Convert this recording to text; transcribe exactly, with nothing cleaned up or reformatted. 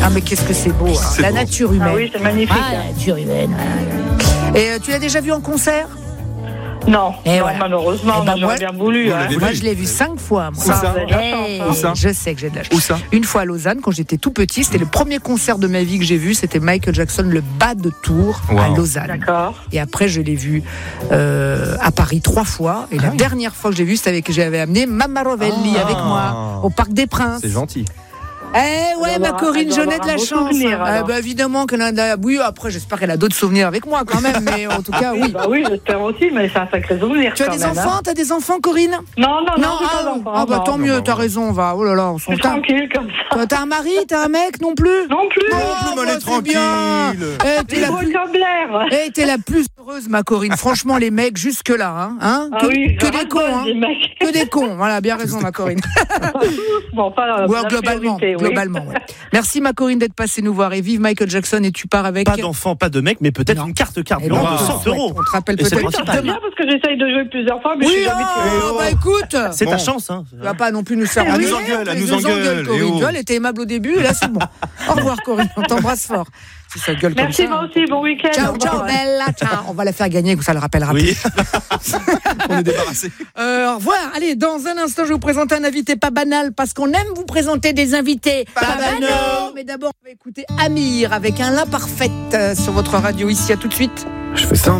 Ah, mais qu'est-ce que c'est beau, hein. C'est La beau. nature humaine. Ah oui, c'est magnifique. Ah, la nature humaine. Et euh, tu l'as déjà vu en concert? Non, Et non voilà. malheureusement, Eh ben, non, j'aurais moi- bien voulu. Vous hein. l'avez Moi, vu? je l'ai vu cinq fois. Moi. Où ça Vous avez de la Hey, chance, hein. Où ça je sais que j'ai de la chance. Où ça? Une fois à Lausanne, quand j'étais tout petit, c'était le premier concert de ma vie que j'ai vu. C'était Michael Jackson, le bas de Tours à Wow. Lausanne. D'accord. Et après, je l'ai vu euh, à Paris trois fois. Et la oui. dernière fois que j'ai vu, c'était avec j'avais amené Mama Rovelli Ah. avec moi au Parc des Princes. C'est gentil. Eh ouais, Elle ma doit Corinne, avoir- je elle doit n'ai de la avoir un beau chance. souvenir, Ah, alors. bah, évidemment qu'elle en a. Oui, après, j'espère qu'elle a d'autres souvenirs avec moi quand même. Mais en tout cas, oui. Bah oui, j'espère aussi, mais c'est un sacré souvenir. Tu as quand des même, enfants hein. T'as des enfants, Corinne? Non, non, non, Non, j'ai ah, pas d'enfants. ah, bah non. tant mieux, t'as raison, on va. Oh là là, on Je s'en suis tape. tranquille comme ça. Toi, T'as un mari, t'as un mec non plus? Non plus. Oh, plus, mais elle est bah, c'est tranquille. bien. Eh, t'es C'est la beau plus... comme l'air. eh, t'es la plus heureuse, ma Corinne. Franchement, les mecs, jusque-là, hein, hein Ah que, oui, que je des rate cons, pas, hein. les mecs. Que des cons. Voilà, bien raison, ma Corinne. Bon, pas Ou la alors, globalement, priorité, oui. globalement. Ouais. Merci, ma Corinne, d'être passée nous voir. Et vive Michael Jackson. Et tu pars avec. Pas d'enfant, pas de mec, mais peut-être Non. une carte Eh carburant ben, de on te cent souhaite. euros. On te rappelle Et c'est peut-être le principal. C'est bien parce que j'essaye de jouer plusieurs fois, mais je Oui, suis jamais ah, tirée. oh. bah écoute. C'est ta Bon. chance, hein. Tu vas pas non plus nous faire Elle nous engueuler, engueule, elle tu nous nous engueule, Corinne. et oh. Tu vois, elle était aimable au début, et là c'est bon. Au revoir, Corinne, on t'embrasse fort. Si ça gueule Merci, comme ça. moi aussi, bon week-end. Ciao, Au ciao, revoir. bella, ciao. On va la faire gagner, que ça le rappellera Oui. plus. On est débarrassé. Euh, au revoir. Allez, dans un instant, je vais vous présenter un invité pas banal, parce qu'on aime vous présenter des invités pas, Pas banaux. banaux. Mais d'abord, on va écouter Amir avec un l'imparfaite euh, sur votre radio ici. À tout de suite. Je fais semblant